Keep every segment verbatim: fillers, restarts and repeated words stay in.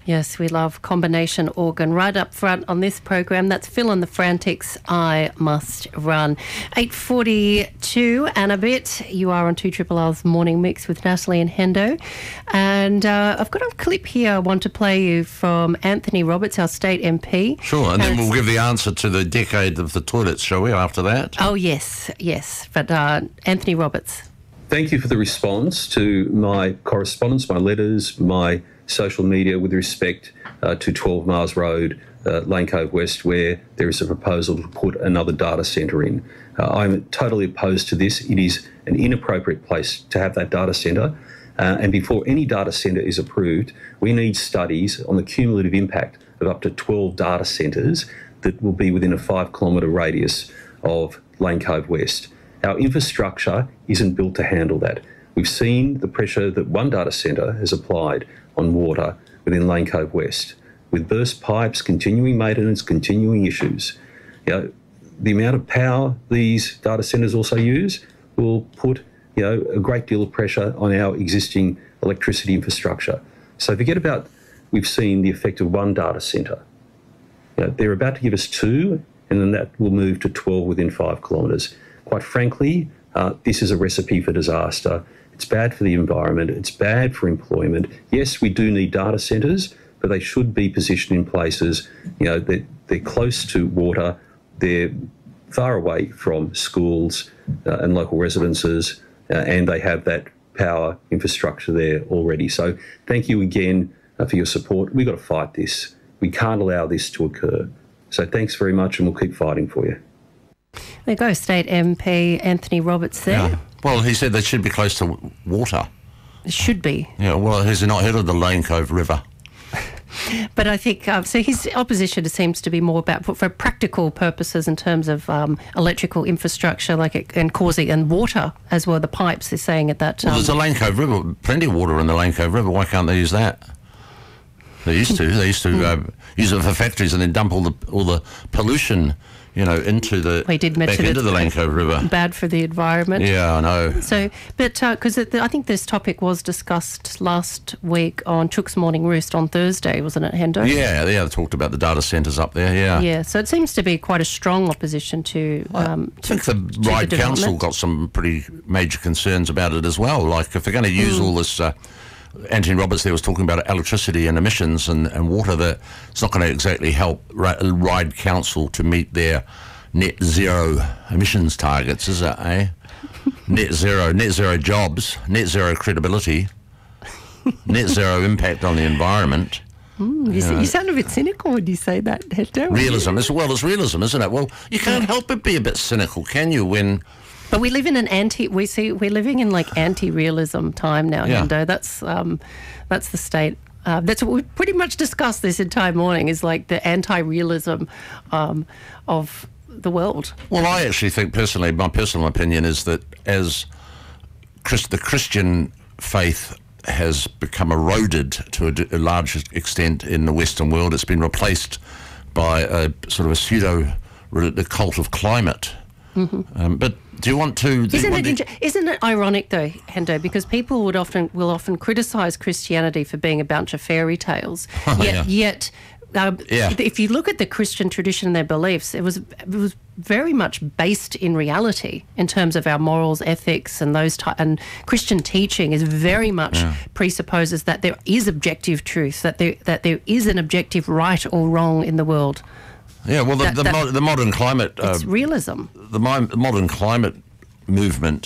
Yes, we love combination organ. Right up front on this program, that's Phil and the Frantics, I Must Run. eight forty-two and a bit. You are on two Triple R's Morning Mix with Natalie and Hendo. And uh, I've got a clip here I want to play you from Anthony Roberts, our state M P. Sure, and, and then we'll give the answer to the decade of the toilets, shall we, after that? Oh, yes, yes. But uh, Anthony Roberts. Thank you for the response to my correspondence, my letters, my social media with respect uh, to twelve Mars Road, uh, Lane Cove West, where there is a proposal to put another data centre in. Uh, I'm totally opposed to this. It is an inappropriate place to have that data centre. Uh, and before any data centre is approved, we need studies on the cumulative impact of up to twelve data centres that will be within a five kilometre radius of Lane Cove West. Our infrastructure isn't built to handle that. We've seen the pressure that one data centre has applied on water within Lane Cove West, with burst pipes, continuing maintenance, continuing issues. You know, the amount of power these data centres also use will put, you know, a great deal of pressure on our existing electricity infrastructure. So forget about, we've seen the effect of one data centre. You know, they're about to give us two, and then that will move to twelve within five kilometres. Quite frankly, uh, this is a recipe for disaster. It's bad for the environment. It's bad for employment. Yes, we do need data centres, but they should be positioned in places, you know, that they're close to water, they're far away from schools uh, and local residences, uh, and they have that power infrastructure there already. So thank you again uh, for your support. We've got to fight this. We can't allow this to occur. So thanks very much, and we'll keep fighting for you. There you go, State M P Anthony Roberts there. Yeah. Well, he said they should be close to water. It should be. Yeah, well, has he not heard of the Lane Cove River? But I think, uh, so his opposition seems to be more about, for practical purposes in terms of um, electrical infrastructure, like it, and causing, and water as well, the pipes, they're saying at that. Um, well, there's the Lane Cove River, plenty of water in the Lane Cove River. Why can't they use that? They used to. They used to uh, use it for factories and then dump all the all the pollution, you know, into the we did mention back into the Lane Cove River. Bad for the environment. Yeah, I know. So, but because uh, I think this topic was discussed last week on Chook's Morning Roost on Thursday, wasn't it, Hendo? Yeah, yeah. They talked about the data centres up there. Yeah. Yeah. So it seems to be quite a strong opposition to. Um, I think to, the Ryde Council got some pretty major concerns about it as well. Like if they're going to use mm. all this. Uh, Anthony Roberts there was talking about electricity and emissions and, and water, that it's not going to exactly help Ryde Council to meet their net zero emissions targets, is it, eh? net zero, net zero jobs, net zero credibility, net zero impact on the environment. Mm, you, you, you sound a bit cynical when you say that, Hector. Realism, as well as realism, isn't it? Well, you can't help but be a bit cynical, can you, when... But we live in an anti. We see we're living in like anti-realism time now, yeah. Hendo. That's um, that's the state. Uh, that's what we pretty much discussed this entire morning. Is like the anti-realism um, of the world. Well, I actually think personally, my personal opinion is that as Christ, the Christian faith has become eroded to a, a large extent in the Western world, it's been replaced by a sort of a pseudo the cult of climate. Mm-hmm. Um, but do you want to? Do isn't, want it, to... isn't it ironic though, Hendo? Because people would often will often criticise Christianity for being a bunch of fairy tales. Oh, yet, yeah. yet um, yeah. if you look at the Christian tradition and their beliefs, it was it was very much based in reality in terms of our morals, ethics, and those ty- and Christian teaching is very much yeah. presupposes that there is objective truth, that there that there is an objective right or wrong in the world. Yeah, well, the, that, the, that, mo- the modern climate... It's uh, realism. The mo- modern climate movement,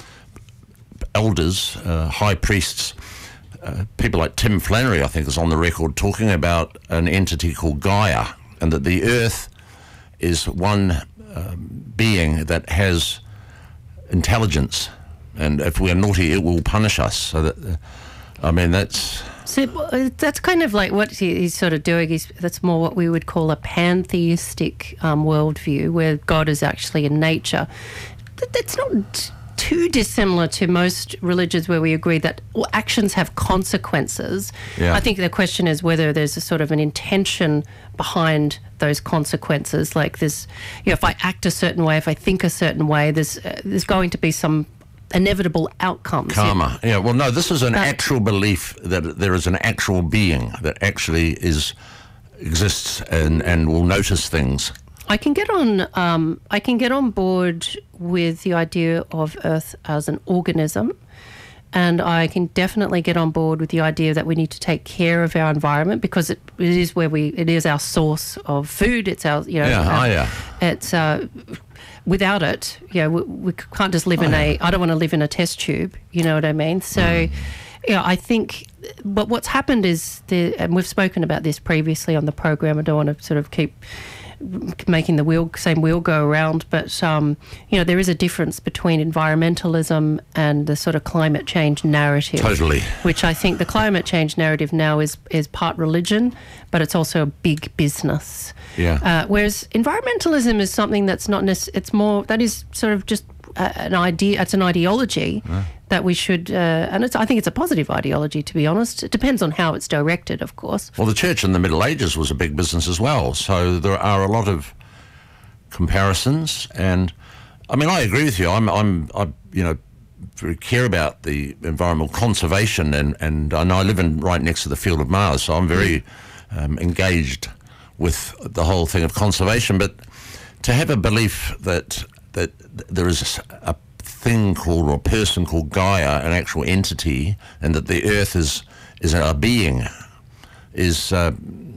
elders, uh, high priests, uh, people like Tim Flannery, I think, is on the record talking about an entity called Gaia, and that the Earth is one um, being that has intelligence, and if we're naughty, it will punish us. So that, uh, I mean, that's... So that's kind of like what he's sort of doing. He's, that's more what we would call a pantheistic um, worldview, where God is actually in nature. That's not too dissimilar to most religions where we agree that all actions have consequences. Yeah. I think the question is whether there's a sort of an intention behind those consequences. Like this, you know, if I act a certain way, if I think a certain way, there's uh, there's going to be some inevitable outcomes. Karma. Yeah. Well, no, this is an But- actual belief that there is an actual being that actually is exists and, and will notice things. I can get on. Um, I can get on board with the idea of Earth as an organism, and I can definitely get on board with the idea that we need to take care of our environment because it, it is where we. It is our source of food. It's our. You know. Yeah. our- Oh, yeah. It's. Uh, without it, yeah, we, we can't just live Oh, in yeah. a. I don't want to live in a test tube. You know what I mean? So. Mm. Yeah, I think, but what's happened is, the, and we've spoken about this previously on the program. I don't want to sort of keep making the wheel same wheel go around, but um, you know, there is a difference between environmentalism and the sort of climate change narrative. Totally. Which I think the climate change narrative now is is part religion, but it's also a big business. Yeah. Uh, whereas environmentalism is something that's not necessarily. It's more that is sort of just uh, an idea. It's an ideology. Yeah. That we should, uh, and it's, I think it's a positive ideology, to be honest. It depends on how it's directed, of course. Well, the church in the Middle Ages was a big business as well, so there are a lot of comparisons. And I mean, I agree with you. I'm, I'm, I, you know, very care about the environmental conservation, and and I know I live in right next to the Field of Mars, so I'm very um, engaged with the whole thing of conservation. But to have a belief that that there is a thing called, or a person called Gaia, an actual entity, and that the Earth is is a being, is uh,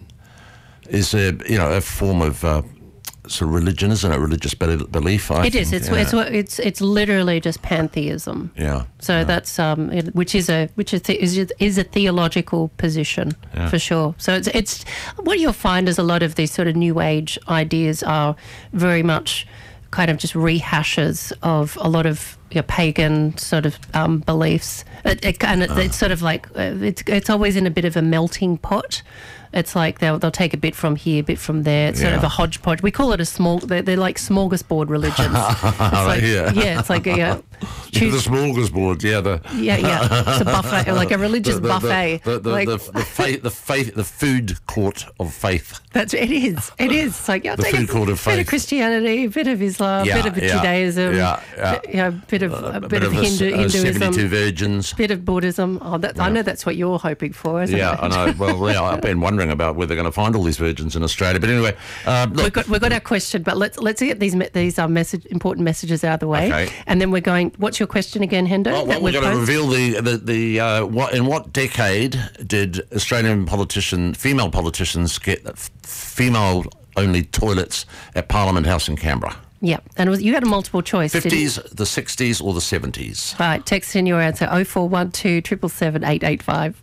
is a you know a form of uh, sort of religion, isn't it? Religious be- belief. I It think. is. It's yeah. it's it's it's literally just pantheism. yeah. So yeah. that's um, it, which is a which is is, is a theological position Yeah. for sure. So it's it's what you'll find is a lot of these sort of new age ideas are very much kind of just rehashes of a lot of you know, pagan sort of um, beliefs. It, it, and it, it's sort of like uh, it's it's always in a bit of a melting pot. It's like they'll they'll take a bit from here, a bit from there. It's sort Yeah. of a hodgepodge. We call it a small. They're, they're like smorgasbord religions. It's like, yeah. yeah, it's like a, uh, the choose, smorgasbord, yeah, the yeah, yeah. It's a buffet, like a religious the, the, buffet. the, the, like, the, the, faith, the faith, the food court of faith. that's it is. It is. It's like I'll The take food a court of bit of faith. Christianity, a bit of Islam, a Yeah, bit of yeah, Judaism, yeah, yeah. bit- you know, a bit of a, A bit, bit of of Hindu, a, a Hinduism, seventy-two virgins. bit of Buddhism. Oh, that, I know that's what you're hoping for, isn't Yeah, it? I know. Well, yeah, I've been wondering about where they're going to find all these virgins in Australia. But anyway, uh, We've look, got we've got our question, but let's let's get these me- these um, message important messages out of the way, Okay. and then we're going. What's your question again, Hendo? well, that well, we're we've going to posed? reveal the the, the uh, what in what decade did Australian politician female politicians get f- female only toilets at Parliament House in Canberra? Yeah, and it was, you had a multiple choice. didn't you? Fifties, the sixties, or the seventies? Right, text in your answer oh four one two, seven seven seven, eight eight five.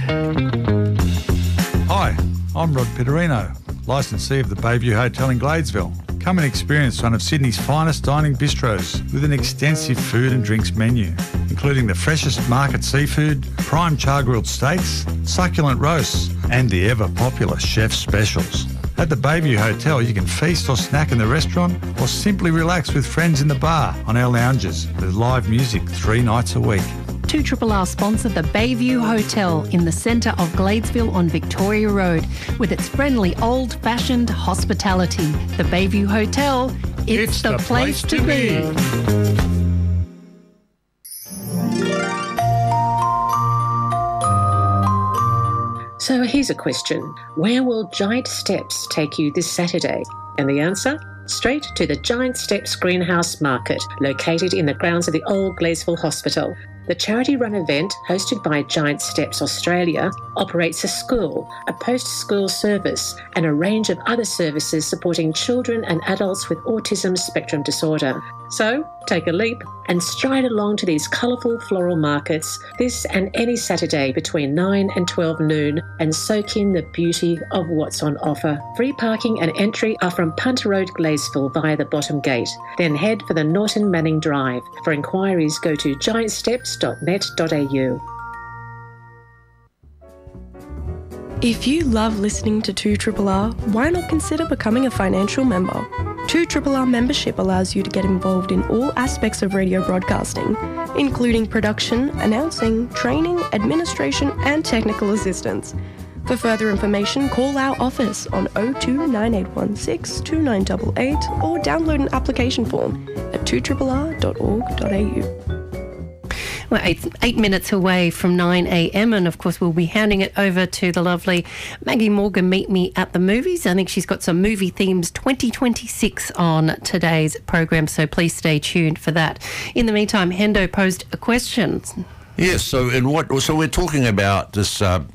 Hi, I'm Rod Pitterino, licensee of the Bayview Hotel in Gladesville. Come and experience one of Sydney's finest dining bistros with an extensive food and drinks menu, including the freshest market seafood, prime char-grilled steaks, succulent roasts, and the ever-popular chef's specials. At the Bayview Hotel, you can feast or snack in the restaurant or simply relax with friends in the bar on our lounges with live music three nights a week. two R R sponsor the Bayview Hotel in the centre of Gladesville on Victoria Road with its friendly old-fashioned hospitality. The Bayview Hotel, it's, It's the, the place, place to to be. be. So here's a question. Where will Giant Steps take you this Saturday? And the answer? Straight to the Giant Steps Greenhouse Market, located in the grounds of the old Gladesville Hospital. The charity-run event, hosted by Giant Steps Australia, operates a school, a post-school service, and a range of other services supporting children and adults with autism spectrum disorder. So, take a leap and stride along to these colourful floral markets this and any Saturday between nine and twelve noon and soak in the beauty of what's on offer. Free parking and entry are from Punter Road, Gladesville via the bottom gate. Then head for the Norton Manning Drive. For inquiries, go to giant steps dot net dot a u. If you love listening to two R R, why not consider becoming a financial member? two R R membership allows you to get involved in all aspects of radio broadcasting, including production, announcing, training, administration and technical assistance. For further information, call our office on oh two nine eight one six two nine eight eight or download an application form at two R R dot org dot a u. We're eight, eight minutes away from nine a.m. and, of course, we'll be handing it over to the lovely Maggie Morgan, Meet Me at the Movies. I think she's got some movie themes twenty twenty-six on today's program, so please stay tuned for that. In the meantime, Hendo posed a question. Yes, so in what? So we're talking about this uh,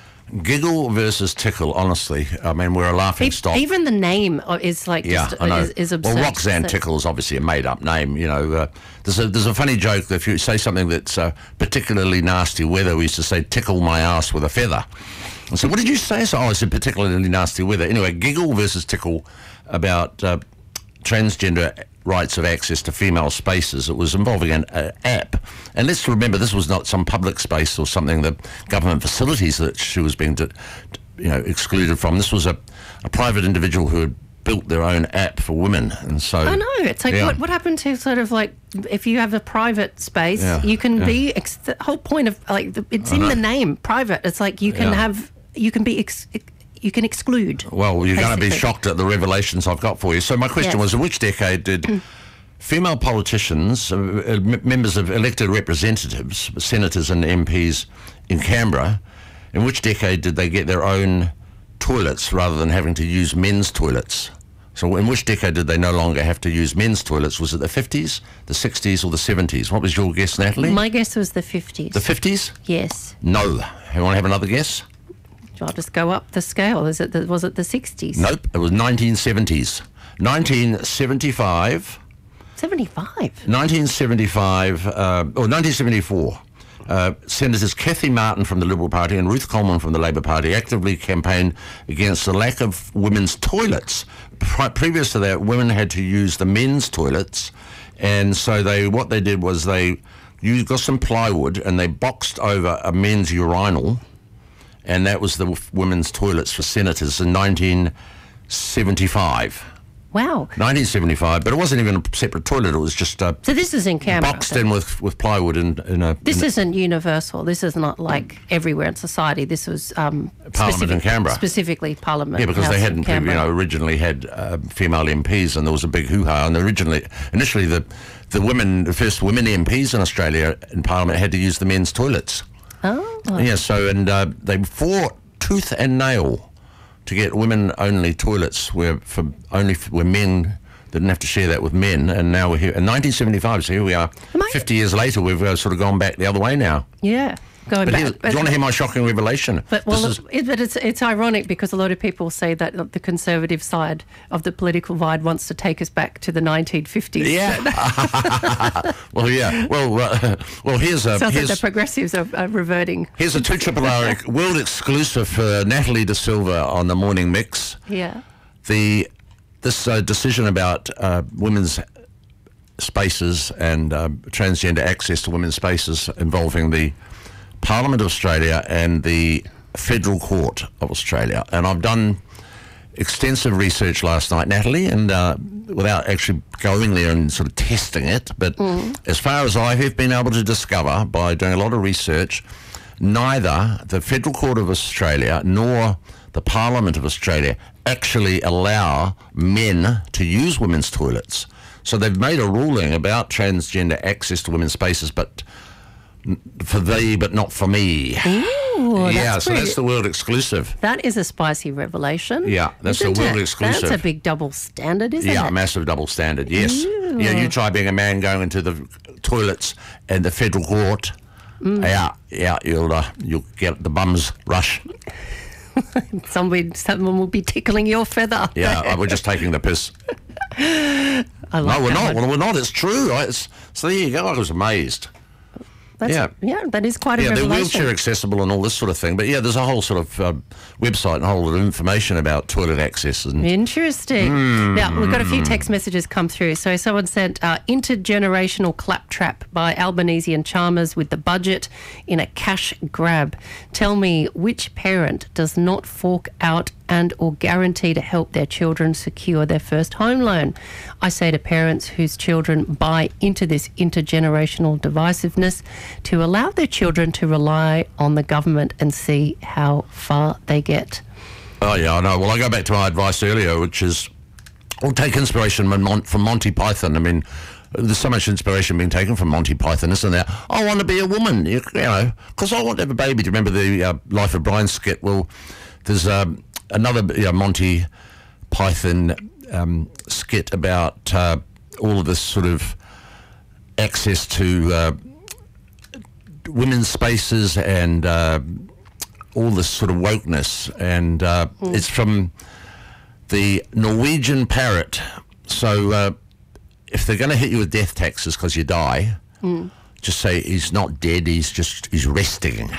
giggle versus tickle, honestly. I mean, we're a laughing stock. Even the name is like yeah, just, I know. Is, is absurd. Well, Roxanne so. Tickle is obviously a made-up name. You know, uh, there's a there's a funny joke that if you say something that's uh, particularly nasty weather, we used to say tickle my ass with a feather. And so, what did you say? So, oh, I said particularly nasty weather. Anyway, giggle versus tickle about uh, transgender rights of access to female spaces. It was involving an uh, app. And let's remember, this was not some public space or something, the government facilities that she was being de- you know, excluded from. This was a, a private individual who had built their own app for women. And so... I know. It's like, yeah. what, what happened to sort of like, if you have a private space, Yeah, you can yeah. be... Ex- the whole point of, like, the, it's I in know. the name, private. It's like you can Yeah. have... You can be... Ex- you can exclude. Well, you're going to be basically. shocked at the revelations I've got for you. So my question Yes. was, in which decade did female politicians, uh, m- members of elected representatives, senators and M Ps in Canberra, in which decade did they get their own toilets rather than having to use men's toilets? So in which decade did they no longer have to use men's toilets? Was it the fifties, the sixties or the seventies? What was your guess, Natalie? My guess was the fifties. The fifties? Yes. No. You want to have another guess? I'll just go up the scale. Is it the, was it the sixties? Nope. It was nineteen seventies. nineteen seventy-five... seventy-five. nineteen seventy-five, uh, or nineteen seventy-four, uh, Senators Kathy Martin from the Liberal Party and Ruth Coleman from the Labor Party actively campaigned against the lack of women's toilets. Pre- previous to that, women had to use the men's toilets, and so they what they did was they used, got some plywood and they boxed over a men's urinal, and that was the w- women's toilets for senators in nineteen seventy-five. Wow. nineteen seventy-five, but it wasn't even a separate toilet. It was just uh, So this is in Canberra. boxed in with, with plywood in, in a... This in isn't universal. This is not like everywhere in society. This was um, Parliament specific- in Canberra. Specifically Parliament. yeah, because House they in hadn't, you Canberra. know, originally had uh, female M Ps, and there was a big hoo-ha. And originally, initially, the the women, the first women M Ps in Australia in Parliament had to use the men's toilets. Oh. Yeah, so, and uh, they fought tooth and nail to get women-only toilets where for only f- where men didn't have to share that with men, and now we're here in nineteen seventy-five. So here we are, Am I- fifty years later. We've uh, sort of gone back the other way now. Yeah. Going But back. here, do you want to hear my shocking revelation? But well, This is- it, but it's it's ironic because a lot of people say that the conservative side of the political divide wants to take us back to the nineteen fifties. yeah. well, yeah. Well, uh, well. Here's a So that here's, the progressives are, are reverting. here's a two triple R world exclusive for Natalie De Silva on the morning mix. Yeah. The this uh, decision about uh, women's spaces and uh, transgender access to women's spaces involving the Parliament of Australia and the Federal Court of Australia. And I've done extensive research last night, Natalie, and uh, without actually going there and sort of testing it, but as far as I have been able to discover by doing a lot of research, neither the Federal Court of Australia nor the Parliament of Australia actually allow men to use women's toilets. So they've made a ruling about transgender access to women's spaces, but for thee, but not for me. Ooh, yeah, that's so pretty- that's the world exclusive. That is a spicy revelation. Yeah, that's isn't the world it? exclusive. That's a big double standard, isn't Yeah, it? massive double standard, yes. Yeah, you try being a man going into the toilets and the Federal Court, Mm. yeah, yeah, you'll, uh, you'll get the bums rush. Somebody, someone will be tickling your feather. Yeah, uh, we're just taking the piss. I like No, we're that not. one. Well, we're not. It's true. I- It's, so there you go. I was amazed. That's, yeah. yeah, that is quite a Yeah, they're revelation. wheelchair accessible and all this sort of thing. But yeah, there's a whole sort of uh, website and a whole lot of information about toilet access. And Interesting. Hmm. Now, we've got a few text messages come through. So someone sent uh, Intergenerational Claptrap by Albanese and Chalmers with the budget in a cash grab. Tell me which parent does not fork out and or guarantee to help their children secure their first home loan. I say to parents whose children buy into this intergenerational divisiveness to allow their children to rely on the government and see how far they get. oh yeah, I know. Well, I go back to my advice earlier, which is, I'll take inspiration from Mon- from Monty Python. I mean, there's so much inspiration being taken from Monty Python, isn't there? I want to be a woman, you, you know, because I want to have a baby. Do you remember the uh, Life of Brian skit? Well, there's um, another you know, Monty Python um, skit about uh, all of this sort of access to uh, women's spaces and uh, all this sort of wokeness, and uh, mm. it's from the Norwegian Parrot. So uh, if they're going to hit you with death taxes because you die, mm. just say he's not dead, he's just, he's resting.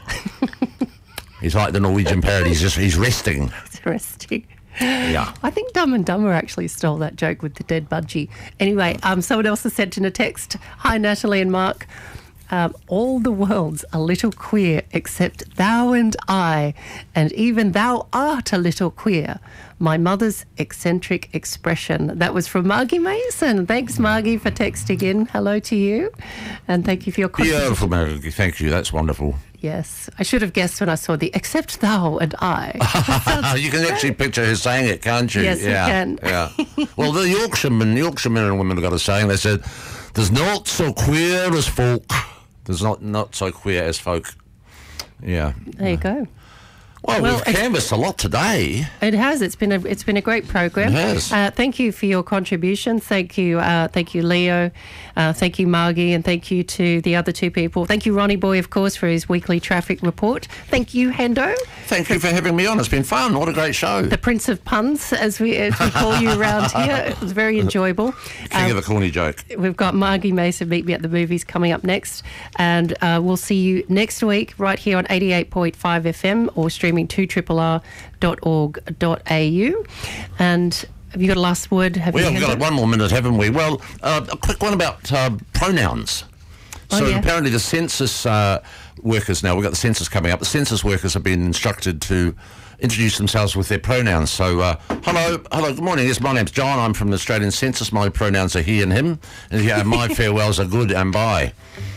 He's like the Norwegian Parrot, he's just, he's resting. He's resting. Yeah. I think Dumb and Dumber actually stole that joke with the dead budgie. Anyway, um, someone else has sent in a text. Hi, Natalie and Mark. Um, all the world's a little queer except thou and I, and even thou art a little queer. My mother's eccentric expression. That was from Margie Mason. Thanks, Margie, for texting in. Hello to you, and thank you for your contribution. Beautiful, Margie. Thank you. That's wonderful. Yes, I should have guessed when I saw the except thou and I. You can actually picture her saying it, can't you? Yes, yeah, you can. Yeah. Well, the Yorkshiremen, Yorkshiremen and women have got a saying. They said, "There's not so queer as folk. There's not not so queer as folk." Yeah. There you go. Well, Well, we've canvassed a lot today. It has. It's been a. It's been a great program. It has. Uh, thank you for your contributions. Thank you. Uh, thank you, Leo. Uh, thank you, Margie, and thank you to the other two people. Thank you, Ronnie Boy, of course, for his weekly traffic report. Thank you, Hendo. Thank you for having me on. It's been fun. What a great show. The Prince of Puns, as we, as we call you around here. It was very enjoyable. King Um, of the corny joke. We've got Margie Mason, Meet Me at the Movies, coming up next. And uh, we'll see you next week right here on eighty-eight point five F M or streaming two R R dot org dot A U. And have you got a last word? Have We you have got one more minute, haven't we? Well, uh, a quick one about uh, pronouns. Oh, So yeah. apparently the census uh, workers now, we've got the census coming up, the census workers have been instructed to introduce themselves with their pronouns. So, uh, hello, hello, good morning. Yes, my name's John. I'm from the Australian Census. My pronouns are he and him. And yeah, my farewells are good and bye.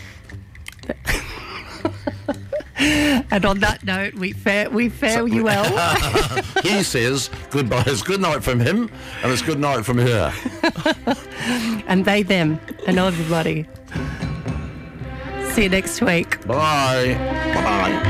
And on that note, we fare, we fare you well. He says goodbye. It's good night from him and it's good night from her. And they, them, and everybody. See you next week. Bye. Bye-bye.